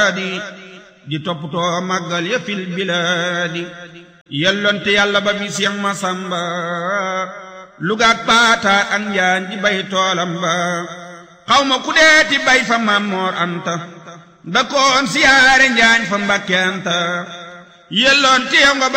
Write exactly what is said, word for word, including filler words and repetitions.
jihaadi di toppatoo màggal ya fil bilaadi yellonte yàlla ba mi Seex Masamba lugaat paata ak njaan di bay toolam ba xawma ku deeti bay fa Mamor Anta da koon siyaare njaañ fa Mbàkke Anta yellonte yow nga